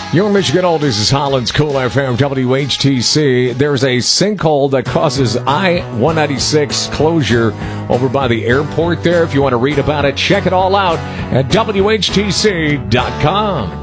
Your Michigan Oldies is Holland's Cool FM WHTC. There's a sinkhole that causes I-196 closure over by the airport there. If you want to read about it, check it all out at WHTC.com.